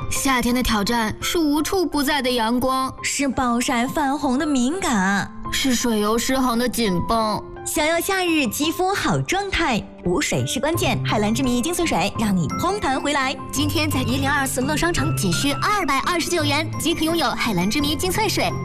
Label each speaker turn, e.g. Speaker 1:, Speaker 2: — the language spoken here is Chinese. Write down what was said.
Speaker 1: 夏天的挑战是无处不在的阳光，
Speaker 2: 是暴晒泛红的敏感，
Speaker 1: 是水油失衡的紧绷。
Speaker 2: 想要夏日肌肤好状态，补水是关键。海蓝之谜精粹水让你烘弹回来。
Speaker 1: 今天在1024乐商城仅需229元即可拥有海蓝之谜精粹水。